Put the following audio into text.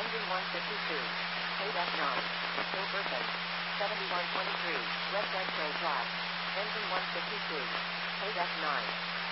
Engine 152. Paid F9. Still person. 7123. West End Drive. Engine 152. Paid F9.